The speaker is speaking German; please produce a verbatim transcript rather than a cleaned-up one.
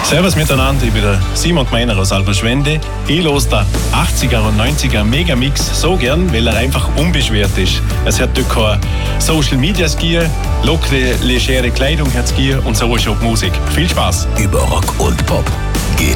Servus miteinander, ich bin der Simon Gmeiner aus Alberschwende. Ich los der achtziger und neunziger Megamix so gern, weil er einfach unbeschwert ist. Es hat dort keine Social Media Skier, lockere, legere Kleidung hat Skier und so ist auch die Musik. Viel Spaß! Über Rock und Pop.